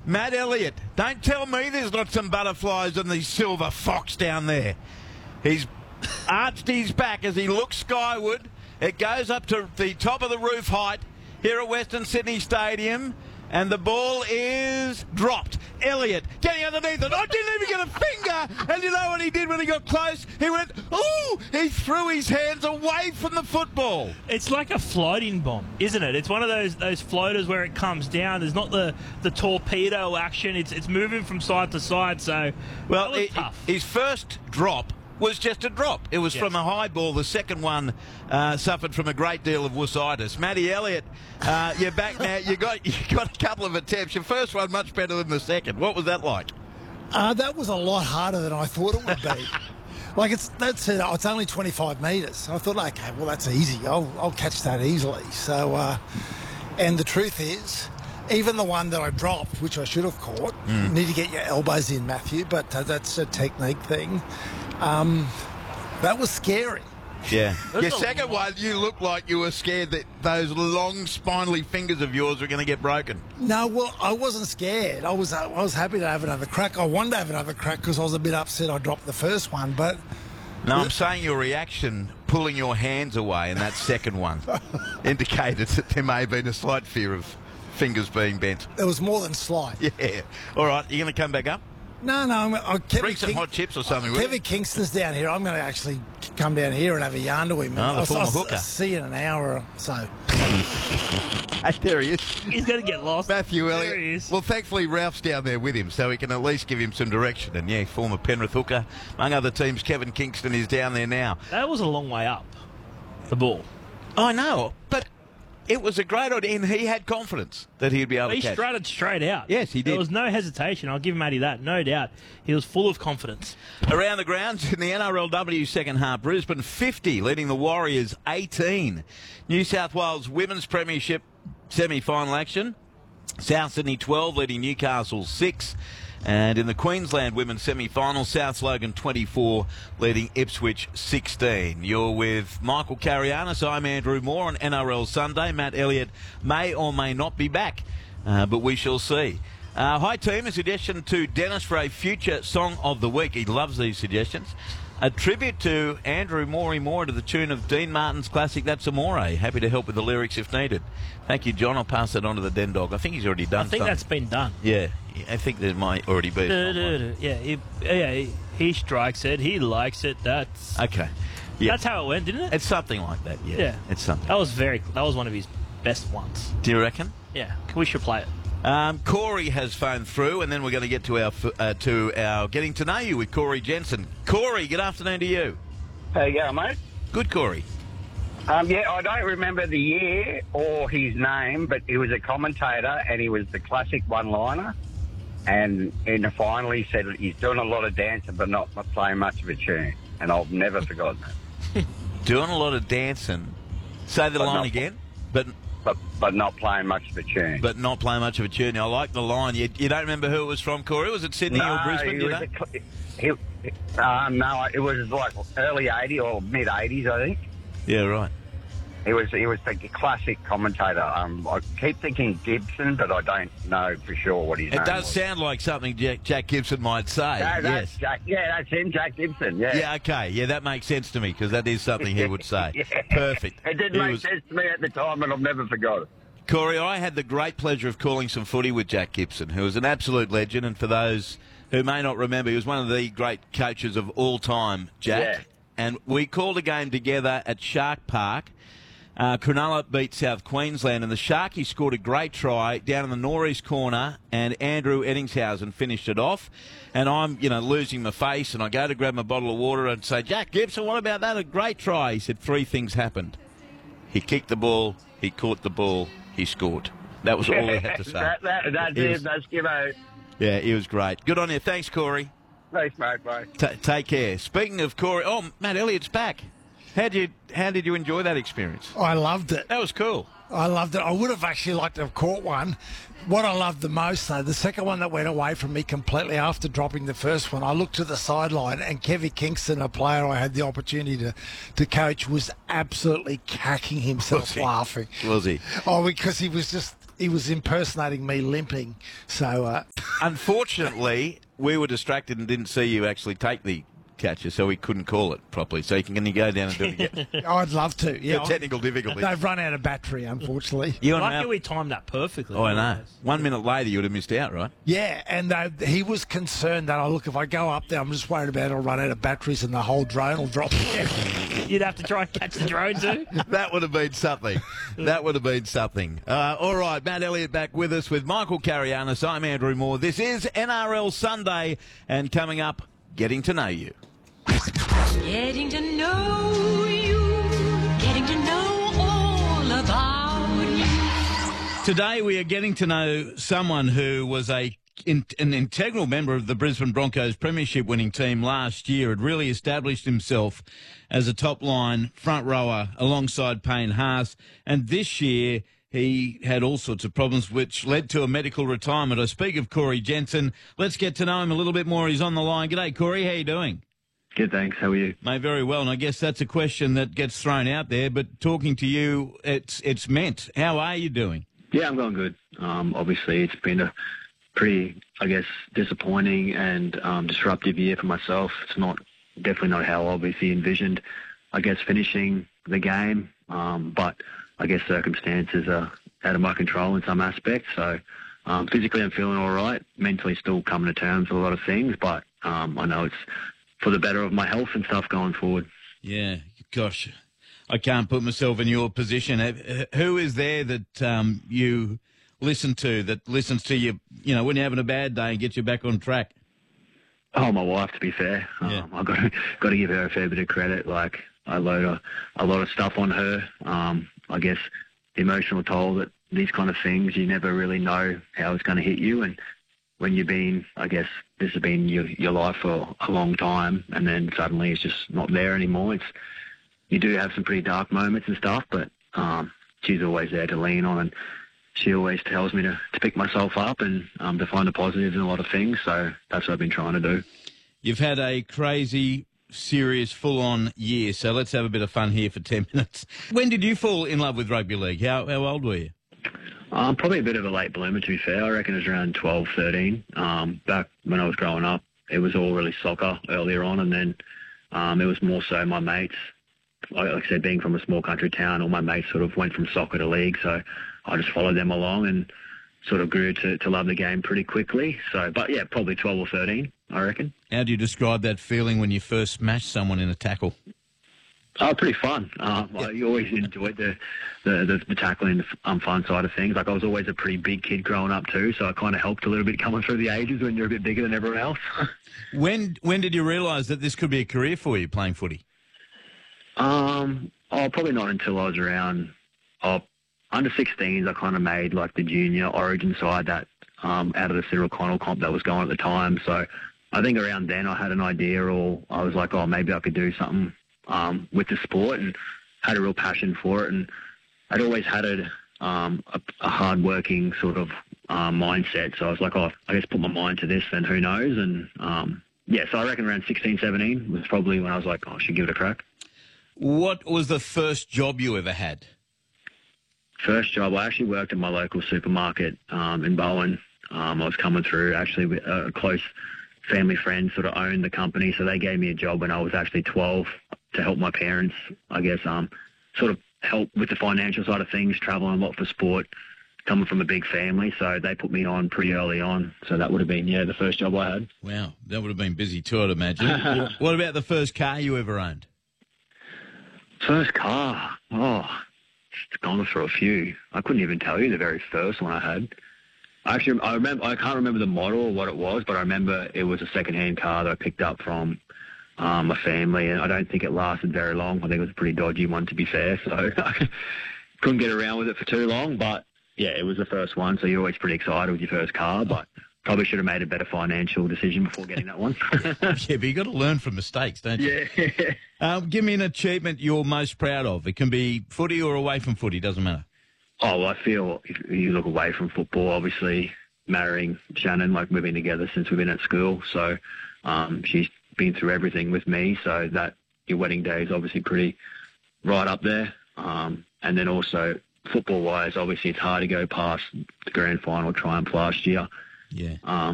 Matt Elliott. Don't tell me there's not some butterflies in the silver fox down there. He's arched his back as he looks skyward. It goes up to the top of the roof height here at Western Sydney Stadium, and the ball is dropped. Elliott getting underneath it. I didn't even get a finger. And you know what he did when he got close? He went, ooh! He threw his hands away from the football. It's like a floating bomb, isn't it? It's one of those floaters where it comes down. There's not the torpedo action. It's moving from side to side. So, well, tough. His first drop was just a drop. It was from a high ball. The second one suffered from a great deal of wussitis. Matty Elliott, you're back now. You got a couple of attempts. Your first one much better than the second. What was that like? That was a lot harder than I thought it would be. Like it's only 25 metres. I thought, okay, well that's easy. I'll catch that easily. So, and the truth is, even the one that I dropped, which I should have caught, you need to get your elbows in, Matthew. But that's a technique thing. That was scary. Yeah. Your second one, you looked like you were scared that those long, spindly fingers of yours were going to get broken. No, well, I wasn't scared. I was happy to have another crack. I wanted to have another crack because I was a bit upset I dropped the first one. But no, I'm saying your reaction, pulling your hands away in that second one, indicated that there may have been a slight fear of fingers being bent. It was more than slight. Yeah. All right, you going to come back up? No. Bring some hot chips or something. Kevin Kingston's down here. I'm going to actually come down here and have a yarn to him. Oh, the former hooker. I'll see you in an hour or so. There he is. He's going to get lost. Matthew Elliott. There he is. Well, thankfully, Ralph's down there with him, so he can at least give him some direction. And, yeah, former Penrith hooker. Among other teams, Kevin Kingston is down there now. That was a long way up, the ball. I know, but it was a great idea, and he had confidence that he'd be able to catch. He strutted straight out. Yes, he did. There was no hesitation. I'll give Matty that, no doubt. He was full of confidence. Around the grounds in the NRLW second half, Brisbane 50, leading the Warriors 18. New South Wales Women's Premiership semi-final action. South Sydney 12, leading Newcastle 6. And in the Queensland Women's semi-final, South Logan 24, leading Ipswich 16. You're with Michael Carianis. I'm Andrew Moore on NRL Sunday. Matt Elliott may or may not be back, but we shall see. Hi, team. A suggestion to Dennis for a future Song of the Week. He loves these suggestions. A tribute to Andrew Moore to the tune of Dean Martin's classic That's Amore. Happy to help with the lyrics if needed. Thank you, John. I'll pass that on to the Den Dog. I think he's already done. I think that's been done. Yeah, I think there might already be. He strikes it. He likes it. That's okay. Yeah. That's how it went, didn't it? It's something like that. Yeah. It's something. That was one of his best ones. Do you reckon? Yeah. We should play it. Corey has phoned through, and then we're going to get to our getting to know you with Corey Jensen. Corey, good afternoon to you. How you going, mate? Good, Corey. I don't remember the year or his name, but he was a commentator, and he was the classic one-liner. And in the final, he said he's doing a lot of dancing, but not playing much of a tune. And I've never forgotten that. Doing a lot of dancing. Say the line again. But not playing much of a tune. But not playing much of a tune. I like the line. You don't remember who it was from, Corey? Was it Sydney or Brisbane? No, it was like early 80s or mid-80s, I think. Yeah, right. He was the classic commentator. I keep thinking Gibson, but I don't know for sure what his name was. It does sound like something Jack Gibson might say. That's Jack. Yeah, that's him, Jack Gibson. Yeah. Yeah, okay. Yeah, that makes sense to me because that is something he would say. Yeah. Perfect. It didn't make sense to me at the time, and I've never forgot it. Corey, I had the great pleasure of calling some footy with Jack Gibson, who was an absolute legend, and for those who may not remember, he was one of the great coaches of all time, Jack. Yeah. And we called a game together at Shark Park. Cronulla beat South Queensland, and the Sharkies scored a great try down in the northeast corner, and Andrew Eddingshausen finished it off. And I'm, losing my face, and I go to grab my bottle of water and say, Jack Gibson, what about that? A great try. He said 3 things happened. He kicked the ball, he caught the ball, he scored. That was all he had to say. That's it. That's Gibbo. Yeah, he was great. Good on you. Thanks, Corey. Thanks, mate. Bye. Take care. Speaking of Corey, Matt Elliott's back. How did you enjoy that experience? I loved it. That was cool. I loved it. I would have actually liked to have caught one. What I loved the most, though, the second one that went away from me completely after dropping the first one, I looked to the sideline and Kevin Kingston, a player I had the opportunity to coach, was absolutely cacking himself laughing. Was he? Oh, because he was just he was impersonating me limping. So Unfortunately, we were distracted and didn't see you actually take the catcher, so we couldn't call it properly. So can you go down and do it again? I'd love to. Yeah, Technical difficulties. They've run out of battery, unfortunately. You and Lucky we timed that perfectly. Oh, I know. 1 minute later, you would have missed out, right? Yeah, and he was concerned that, look, if I go up there, I'm just worried about it'll run out of batteries and the whole drone will drop. You'd have to try and catch the drone too. That would have been something. That would have been something. All right, Matt Elliott back with us with Michael Carianis. I'm Andrew Moore. This is NRL Sunday, and coming up, Getting to Know You. Getting to know you, getting to know all about you. Today we are getting to know someone who was an integral member of the Brisbane Broncos premiership winning team last year. Had really established himself as a top-line front rower alongside Payne Haas. And this year he had all sorts of problems which led to a medical retirement. I speak of Corey Jensen. Let's get to know him a little bit more. He's on the line. G'day, Corey. How you doing? Good, thanks. How are you? Mate, very well. And I guess that's a question that gets thrown out there, but talking to you, it's meant. How are you doing? Yeah, I'm going good. Obviously, it's been a pretty, disappointing and disruptive year for myself. It's definitely not how I obviously envisioned, finishing the game. But I guess circumstances are out of my control in some aspects. So physically I'm feeling all right. Mentally still coming to terms with a lot of things, but I know it's for the better of my health and stuff going forward. Yeah, gosh, I can't put myself in your position. Who is there that you listen to, that listens to you, when you're having a bad day and gets you back on track? Oh, my wife, to be fair. Yeah. I've got to give her a fair bit of credit. Like, I load a lot of stuff on her. I guess the emotional toll that these kind of things, you never really know how it's going to hit you. And when you've been, this has been your life for a long time, and then suddenly it's just not there anymore. You do have some pretty dark moments and stuff, but she's always there to lean on, and she always tells me to pick myself up and to find the positives in a lot of things. So that's what I've been trying to do. You've had a crazy, serious, full-on year, so let's have a bit of fun here for 10 minutes. When did you fall in love with rugby league? How old were you? Probably a bit of a late bloomer, to be fair. I reckon it was around 12, 13. Back when I was growing up, it was all really soccer earlier on, and then it was more so my mates. Like I said, being from a small country town, all my mates sort of went from soccer to league, so I just followed them along and sort of grew to love the game pretty quickly. So, but yeah, probably 12 or 13, I reckon. How do you describe that feeling when you first smashed someone in a tackle? Oh, pretty fun. I always enjoyed the tackling, fun side of things. Like, I was always a pretty big kid growing up too, so it kind of helped a little bit coming through the ages when you're a bit bigger than everyone else. When did you realise that this could be a career for you, playing footy? Probably not until I was around under 16s. I kind of made like the junior origin side that out of the Cyril Connell comp that was going at the time. So I think around then I had an idea, or I was like, maybe I could do something with the sport, and had a real passion for it. And I'd always had a hard-working sort of mindset. So I was like, I guess put my mind to this, then who knows? And so I reckon around 16, 17 was probably when I was like, I should give it a crack. What was the first job you ever had? First job, I actually worked in my local supermarket in Bowen. I was coming through, actually, with a close family friend sort of owned the company, so they gave me a job when I was actually 12 to help my parents, I guess, sort of help with the financial side of things, traveling a lot for sport, coming from a big family, so they put me on pretty early on. So that would have been, the first job I had. Wow, that would have been busy too, I'd imagine. What about the first car you ever owned? First car? It's gone through a few. I couldn't even tell you the very first one I had. Actually, I can't remember the model or what it was, but I remember it was a second-hand car that I picked up from my family, and I don't think it lasted very long. I think it was a pretty dodgy one, to be fair, so I couldn't get around with it for too long. But, yeah, it was the first one, so you're always pretty excited with your first car, but probably should have made a better financial decision before getting that one. Yeah, but you got to learn from mistakes, don't you? Yeah. Give me an achievement you're most proud of. It can be footy or away from footy, doesn't matter. Oh, well, I feel if you look away from football, obviously marrying Shannon, like we've been together since we've been at school. So she's been through everything with me. So that your wedding day is obviously pretty right up there. And then also football-wise, obviously it's hard to go past the grand final triumph last year. Yeah.